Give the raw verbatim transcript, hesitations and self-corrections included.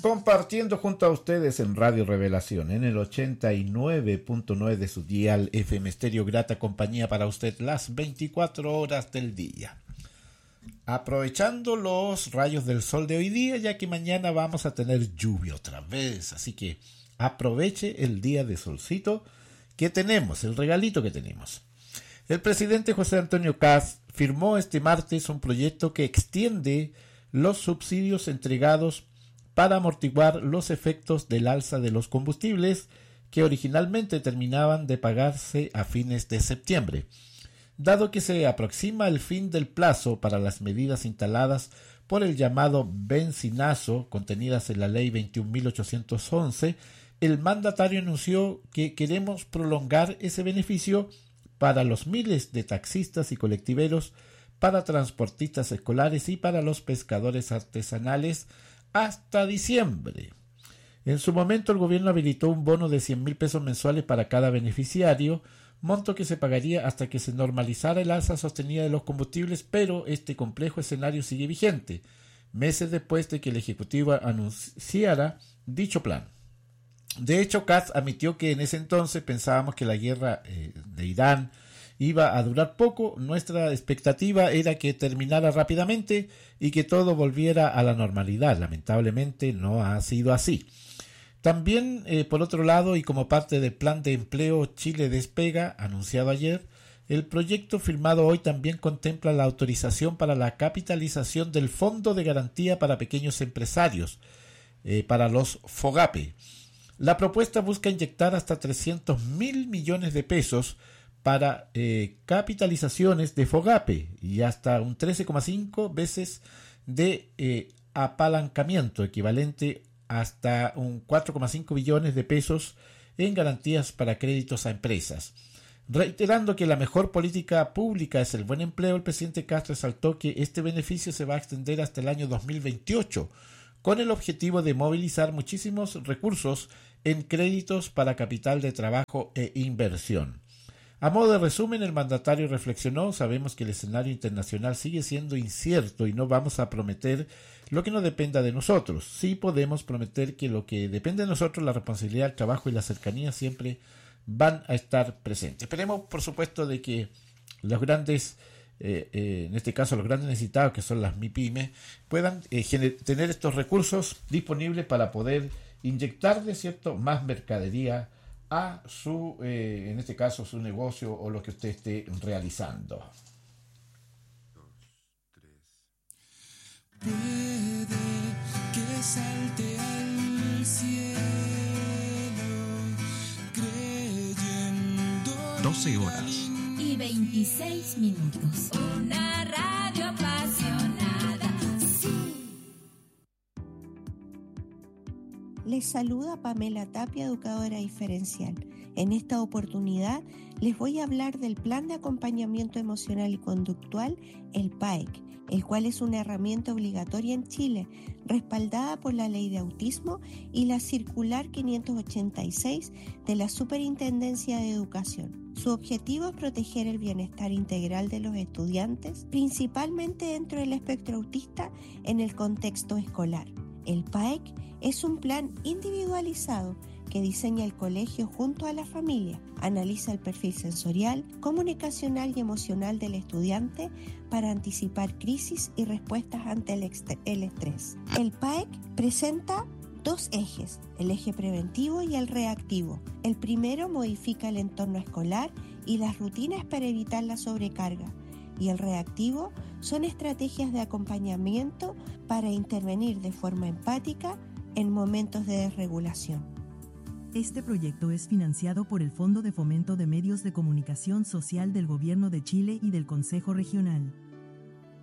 compartiendo junto a ustedes en Radio Revelación, en el ochenta y nueve punto nueve de su dial F M Estéreo, grata compañía para usted las veinticuatro horas del día. Aprovechando los rayos del sol de hoy día, ya que mañana vamos a tener lluvia otra vez, así que aproveche el día de solcito que tenemos, el regalito que tenemos. El presidente José Antonio Kast firmó este martes un proyecto que extiende los subsidios entregados para amortiguar los efectos del alza de los combustibles que originalmente terminaban de pagarse a fines de septiembre. Dado que se aproxima el fin del plazo para las medidas instaladas por el llamado benzinazo contenidas en la ley veintiún mil ochocientos once, el mandatario anunció que queremos prolongar ese beneficio para los miles de taxistas y colectiveros, para transportistas escolares y para los pescadores artesanales hasta diciembre. En su momento el gobierno habilitó un bono de cien mil pesos mensuales para cada beneficiario, monto que se pagaría hasta que se normalizara el alza sostenida de los combustibles, pero este complejo escenario sigue vigente, meses después de que el Ejecutivo anunciara dicho plan. De hecho, Kast admitió que en ese entonces pensábamos que la guerra eh, de Irán iba a durar poco. Nuestra expectativa era que terminara rápidamente y que todo volviera a la normalidad. Lamentablemente no ha sido así. También, eh, por otro lado, y como parte del plan de empleo Chile Despega, anunciado ayer, el proyecto firmado hoy también contempla la autorización para la capitalización del Fondo de Garantía para Pequeños Empresarios, eh, para los FOGAPE. La propuesta busca inyectar hasta trescientos mil millones de pesos para eh, capitalizaciones de FOGAPE y hasta un trece coma cinco veces de eh, apalancamiento, equivalente hasta un cuatro coma cinco billones de pesos en garantías para créditos a empresas. Reiterando que la mejor política pública es el buen empleo, el presidente Kast resaltó que este beneficio se va a extender hasta el año dos mil veintiocho, con el objetivo de movilizar muchísimos recursos en créditos para capital de trabajo e inversión. A modo de resumen, el mandatario reflexionó: sabemos que el escenario internacional sigue siendo incierto y no vamos a prometer lo que no dependa de nosotros. Sí podemos prometer que lo que depende de nosotros, la responsabilidad, el trabajo y la cercanía, siempre van a estar presentes. Esperemos, por supuesto, de que los grandes, eh, eh, en este caso los grandes necesitados, que son las MIPYME, puedan eh, gener- tener estos recursos disponibles para poder inyectar, de cierto, más mercadería a su, eh, en este caso, su negocio o lo que usted esté realizando. Puede que salte al cielo creyendo. doce horas y veintiséis minutos. Una radio apasionada. Sí. Les saluda Pamela Tapia, educadora diferencial. En esta oportunidad les voy a hablar del Plan de Acompañamiento Emocional y Conductual, el P A E C, el cual es una herramienta obligatoria en Chile, respaldada por la Ley de Autismo y la Circular quinientos ochenta y seis de la Superintendencia de Educación. Su objetivo es proteger el bienestar integral de los estudiantes, principalmente dentro del espectro autista en el contexto escolar. El P A E C es un plan individualizado que diseña el colegio junto a la familia, analiza el perfil sensorial, comunicacional y emocional del estudiante para anticipar crisis y respuestas ante el, est- el estrés. El P A E C presenta dos ejes, el eje preventivo y el reactivo. El primero modifica el entorno escolar y las rutinas para evitar la sobrecarga, y el reactivo son estrategias de acompañamiento para intervenir de forma empática en momentos de desregulación. Este proyecto es financiado por el Fondo de Fomento de Medios de Comunicación Social del Gobierno de Chile y del Consejo Regional.